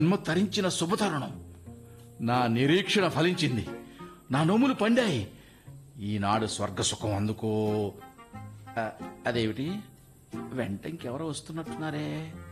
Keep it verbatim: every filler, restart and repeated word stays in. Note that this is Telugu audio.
జన్మ తరించిన శుభతరుణం. నా నిరీక్షణ ఫలించింది. నా నోములు పండాయి. ఈనాడు స్వర్గ సుఖం అందుకో. ఆ, అదేమిటి వెంట ఇంకెవరో వస్తున్నట్టున్నారే?